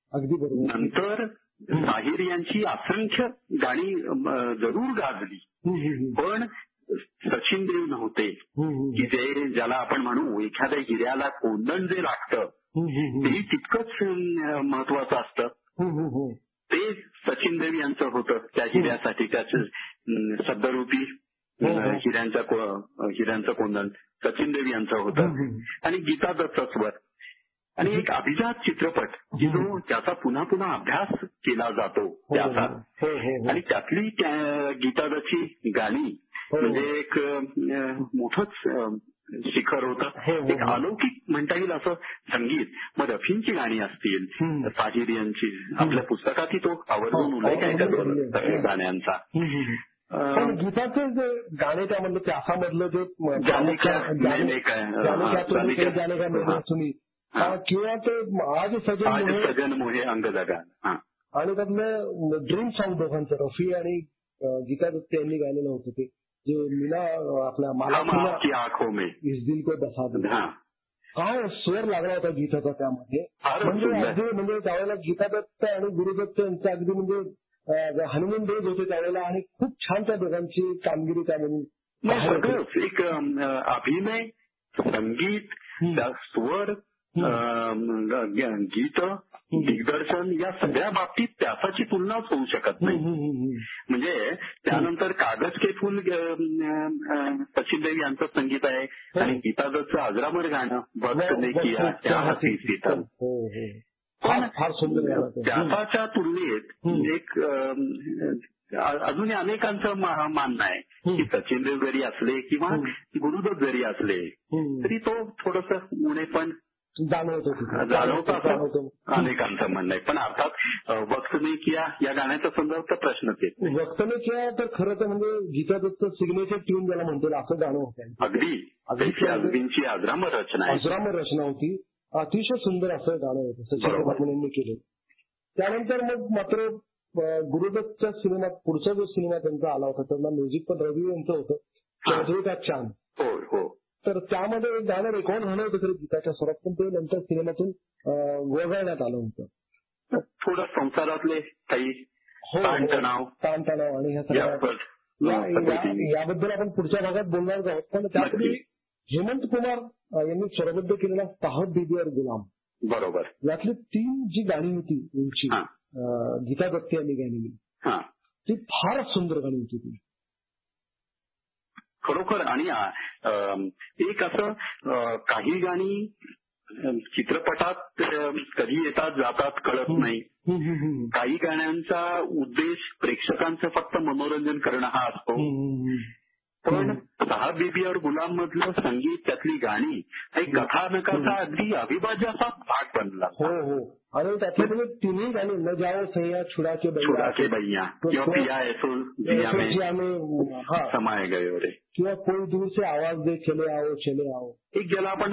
अगदी बरोबर. नंतर साहिर यांची असंख्य गाणी जरूर गाजली, पण सचिन देव नव्हते की ज्याला आपण म्हणू एखाद्या हिऱ्याला कोंदण जे लागतं ते तितकंच महत्वाचं असतं. ते सचिन देव यांचं होतं त्या हिऱ्यासाठी, त्याचं सद्यरूपी हिऱ्यांचं कोंदण सचिन देव यांचं होतं. आणि गीता दत्तचं स्वर आणि एक अभिजात चित्रपट की जो त्याचा पुन्हा पुन्हा अभ्यास केला जातो त्याचा, आणि त्यातली गीता दत्तची गाणी म्हणजे एक मोठंच शिखर होतं, एक अलौकिक म्हणता येईल असं संगीत. मग रफींची गाणी असतील, साहिर यांची, आपल्या पुस्तकातही तो आवर्जून उल्लेख आहे गाण्यांचा. पण गीताचे जे गाणे त्यामधलं त्यामधलं जे किंवा ते आज सजन मोहे अंग लगा, आणि त्यातलं ड्रीम सॉन्ग दोघांचं रफी आणि गीता दत्त यांनी गायलेलं होतं ते जे मीना आपल्या मला आंखों में इस दिल को बसा दे, काय स्वर लागला होता गीताचा त्यामध्ये. म्हणजे त्यावेळेला गीता दत्त आणि गुरुदत्त यांचं अगदी म्हणजे हनुमान डेज होते त्यावेळेला, आणि खूप छान त्या दोघांची कामगिरी त्यामध्ये एक अभिनय, संगीत, स्वर, गीत, दिग्दर्शन या सगळ्या बाबतीत त्याची तुलनाच होऊ शकत नाही. म्हणजे त्यानंतर कागज के फूल सचिन देव यांचं संगीत आहे, आणि गीता दत्तचं अजरामर गाणं वक्त ने किया क्या हसी सितम, फार सुंदर. त्याच्या तुलनेत एक अजूनही अनेकांचं मानणं आहे की सचिन देव जरी असले किंवा गुरुदत्त जरी असले तरी तो थोडस उणे पण जाणवतं असं अनेकांचं म्हणणं आहे. पण अर्थात वक्त ने किया या गाण्याचा संदर्भ तर प्रश्नच येत नाही. वक्त ने किया तर खरं तर म्हणजे गीता दत्त सिग्नेचर ट्यून ज्याला म्हणतो असं गाणं होतं. अगदी अजबींची अजरामर रचना होती, अतिशय सुंदर असं गाणं होतं सचिन देव केलं. त्यानंतर मग मात्र गुरुदत्तच्या सिनेमात पुढचा जो सिनेमा त्यांचा आला होता त्यांना म्युझिक पण रवी यांचं होतं, चौधरी का चांद. हो. तर त्यामध्ये एक गाणं रेकॉर्ड झालं होतं खरं गीताच्या स्वरात, पण ते नंतर सिनेमातून वगळण्यात आलं होतं. थोडं संसारातले काही ताणतणाव आणि ह्या सगळ्या याबद्दल आपण पुढच्या भागात बोलणार आहोत. पण त्यापूर्वी हेमंत कुमार यांनी स्वरबद्ध केलेला साहब बीबी और गुलाम, बरोबर, यातली 3 जी गाणी होती यांची गीता दत्त यांनी गायलेली, ती फार सुंदर गाणी होती ती खरोखर. आणि एक असं काही गाणी चित्रपटात कधी येतात जातात कळत नाही. काही गाण्यांचा उद्देश प्रेक्षकांचं फक्त मनोरंजन करणं हा असतो. पण साहब बीबी और गुलाम मधलं संगीत, त्यातली गाणी एक कथानकाचा अगदी अविभाज्य असा भाग बनला. हो. आणि त्यातले तिन्ही गाणी न जाओ सैया छुड़ा के बैया किंवा पिया ऐसो जिया में समाये गए रे, किंवा कोई दूर से आवाज दे चले आओ. एक ज्याला आपण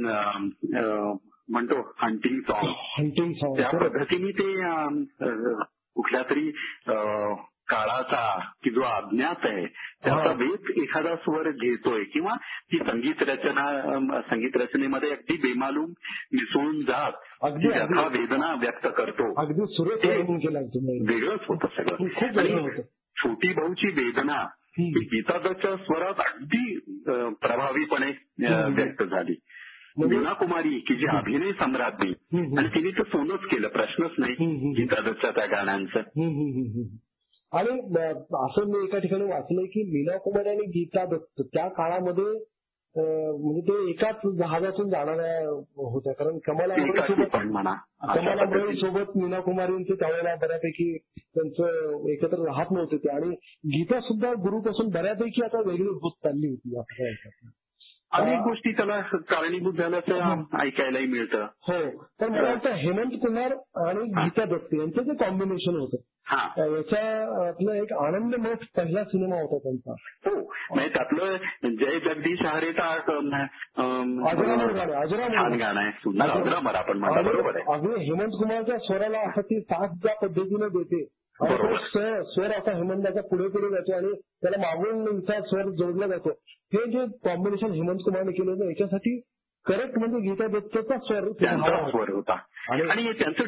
म्हणतो हंटिंग सॉन्ग, त्या पद्धतीने ते कुठल्या तरी काळाचा की जो अज्ञात आहे त्याचा वेध एखादा स्वर घेतोय किंवा ती संगीत रचनेमध्ये अगदी बेमालूम मिसळून जात व्यथा वेदना व्यक्त करतो. अगदी सुरेख वेगळंच होतं सगळं. आणि छोटी भाऊची वेदना ही गीता दत्तच्या स्वरात अगदी प्रभावीपणे व्यक्त झाली. मीना कुमारी की जी अभिनय सम्राज्ञी, आणि तिने तर सोनच केलं, प्रश्नच नाही गीता दत्तच्या त्या गाण्यांचं. आणि असं मी एका ठिकाणी वाचलंय की मीना कुमारी आणि गीता दत्त त्या काळामध्ये म्हणजे ते एकाच जहाजातून जाणाऱ्या होत्या, कारण कमल अमृत सोबत मीना कुमारींचे त्यावेळेला बऱ्यापैकी त्यांचं एकत्र राहत नव्हते ते, आणि गीता सुद्धा गुरुपासून बऱ्यापैकी आता वेगळी होत चालली होती. अनेक गोष्टी त्याला कारणीभूत झाल्याचं ऐकायलाही मिळतं. हो, तर मला वाटतं हेमंत कुमार आणि गीता दत्त यांचं जे कॉम्बिनेशन होतं याच्यातलं एक आनंदमय पहिला सिनेमा होता त्यांचा. हो, म्हणजे त्यातलं जय जगदीश हरेचा अजरामर गाणं आहे, अजरामर आपण म्हणतो, बरोबर आहे. अगदी हेमंत कुमारच्या स्वराला असं ती साथ ज्या पद्धतीने देते, स्वर असा हेमंताचा पुढे जातो आणि त्याला मागून स्वर जोडला जातो, हे जे कॉम्बिनेशन हेमंत कुमारने केलं होतं याच्यासाठी करेक्ट म्हणजे गीता दत्तचा स्वर होता. आणि त्यांचं